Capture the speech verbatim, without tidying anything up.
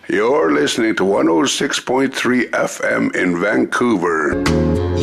You're listening to one oh six point three F M in Vancouver.